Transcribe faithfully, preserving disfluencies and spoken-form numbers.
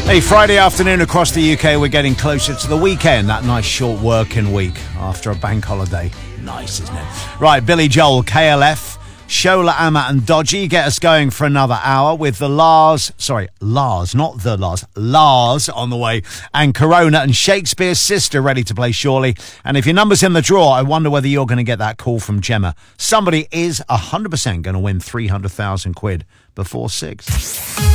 Hey, Friday afternoon across the U K, we're getting closer to the weekend, that nice short working week after a bank holiday. Nice, isn't it? Right, Billy Joel, K L F, Shola Ama and Dodgy get us going for another hour with the Lars, sorry, Lars, not the Lars, Lars on the way, and Corona and Shakespeare's Sister ready to play Surely. And if your number's in the draw, I wonder whether you're going to get that call from Gemma. Somebody is one hundred percent going to win three hundred thousand quid before six.